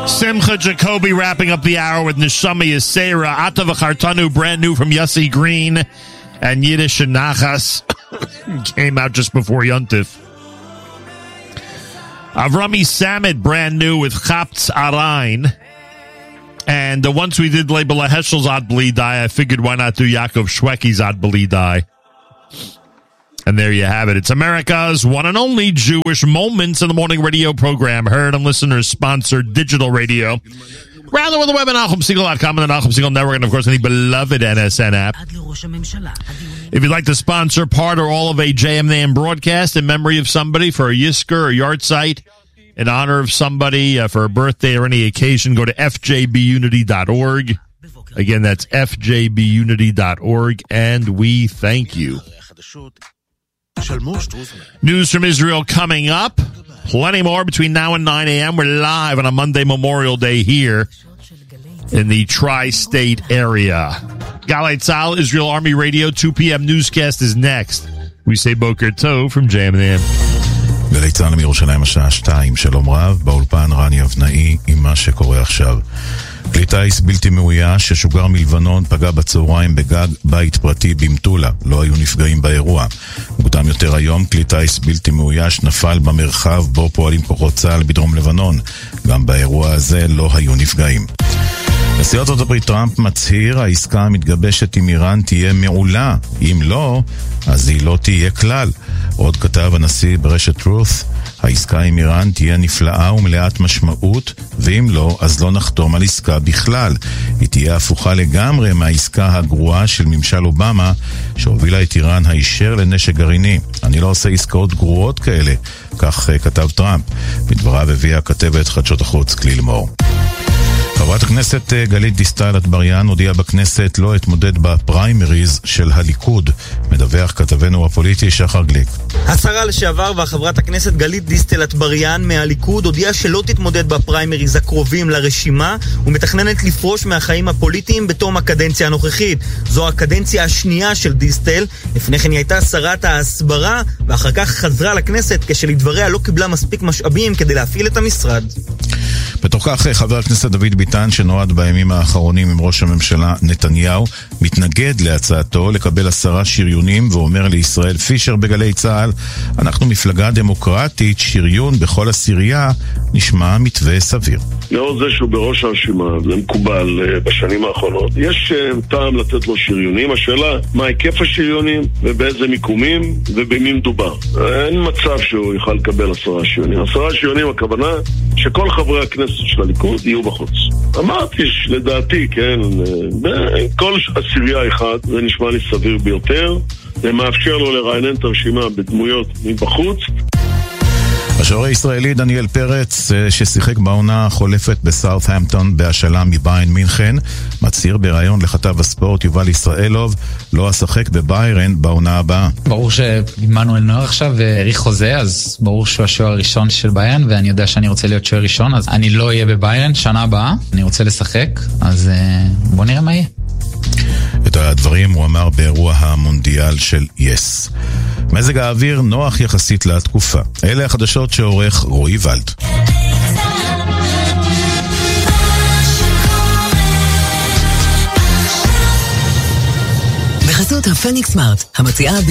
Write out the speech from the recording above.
Simcha Jacoby wrapping up the hour with Neshama Yisera, Ata V'Chartanu, brand new from Yossi Green, and Yiddish and Nachas came out just before Yontif. Avrami Samit, brand new with Chaptz Arain. And once we did label a Heschel's Ad Bli Dai, I figured why not do Yaakov Shwekey's Ad Bli Dai. And there you have it. It's America's one and only Jewish Moments in the Morning radio program, heard on listeners-sponsored digital radio. Rather with the web at NachumSegal.com and the Nachum Segal Network, and of course any beloved NSN app. If you'd like to sponsor part or all of a JMN broadcast in memory of somebody for a Yisker or yard site, in honor of somebody for a birthday or any occasion, go to fjbunity.org. Again, that's fjbunity.org, and we thank you. News from Israel coming up. Plenty more between now and 9 a.m. We're live on a Monday Memorial Day here in the tri-state area. Galei Tzahal, Israel Army Radio, 2 p.m. newscast is next. We say Boker Tov from JMN. גלי צה"ל מירושלים השעה 2, שלום רב, באולפן רני אבנאי עם מה שקורה עכשיו. כלי טיס בלתי מאויש ששוגר מלבנון פגע בצהריים בגג בית פרטי במטולה. לא היו נפגעים באירוע. מוקדם יותר היום כלי טיס בלתי מאויש נפל במרחב בו פועלים כוחות צה"ל בדרום לבנון. גם באירוע הזה לא היו נפגעים. נשיא ארצות הברית טראמפ מצהיר העסקה המתגבשת עם איראן תהיה מעולה. אם לא, אז היא לא תהיה כלל. עוד כתב הנשיא ברשת truth, העסקה עם איראן תהיה נפלאה ומלאת משמעות, ואם לא, אז לא נחתום על עסקה בכלל. היא תהיה הפוכה לגמרי מהעסקה הגרועה של ממשל אובמה, שהובילה את איראן הישר לנשק גרעיני. אני לא עושה עסקאות גרועות כאלה, כך כתב טראמפ. בדבריו הביאה כתבת חדשות החוץ כליל מור. חברת הכנסת גלית דיסטל אטבריאן הודיעה בכנסת לא התמודד בפריימריז של הליכוד. מדווח כתבנו הפוליטי שחר גליק. השרה לשעבר והחברת הכנסת גלית דיסטל אטבריאן מהליכוד הודיעה שלא תתמודד בפריימריז הקרובים לרשימה ומתכננת לפרוש מהחיים הפוליטיים בתום הקדנציה הנוכחית. זו הקדנציה השנייה של דיסטל. לפני כן היא הייתה שרת ההסברה ואחר כך חזרה לכנסת כשלדבריה לא קיבלה מספיק משאבים כדי להפעיל את המשרד. בתוך כך חבר הכנסת דוד ביטן שנועד בימים האחרונים עם ראש הממשלה נתניהו מתנגד להצעתו לקבל 10 שריונים ואומר לישראל פישר בגלי צה"ל, אנחנו מפלגה דמוקרטית, שריון בכל עשירייה נשמע מתווה סביר. לאור זה שהוא בראש הרשימה, זה מקובל בשנים האחרונות, יש טעם לתת לו שריונים. השאלה מה היקף השריונים ובאיזה מיקומים ובמי מדובר. אין מצב שהוא יוכל לקבל 10 שריונים. 10 שריונים הכוונה שכל חברי הכנסת של הליכוד יהיו בחוץ. אמרתי לדעתי, כן, כל עשירייה אחד זה נשמע לי סביר ביותר. זה מאפשר לו לראיין את הרשימה בדמויות מבחוץ. השוער הישראלי דניאל פרץ, ששיחק בעונה החולפת בסאות'המפטון בהשאלה מביירן מינכן, מצהיר בראיון לכתב הספורט יובל ישראלוב לא אשחק בביירן בעונה הבאה. ברור שעמנואל נוער עכשיו העריך חוזה, אז ברור שהוא השוער הראשון של ביירן, ואני יודע שאני רוצה להיות שוער ראשון, אז אני לא אהיה בביירן שנה הבאה, אני רוצה לשחק, אז בוא נראה מה יהיה. את הדברים הוא אמר באירוע המונדיאל של יס. מזג האוויר נוח יחסית לתקופה. אלה החדשות שעורך רועי ולד. בחסות הפניקס סמארט, המציעה